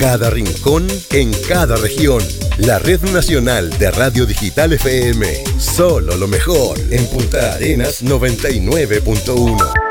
cada rincón, en cada región. La Red Nacional de Radio Digital FM. Solo lo mejor en Punta Arenas 99.1.